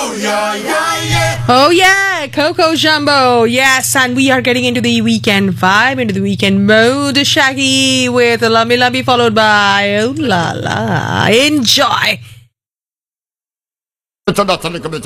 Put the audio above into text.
Oh yeah, Coco Jumbo. Yes, and we are getting into the weekend vibe, into the weekend mode. Shaggy with Lumby Lumby followed by Oh La La. Enjoy.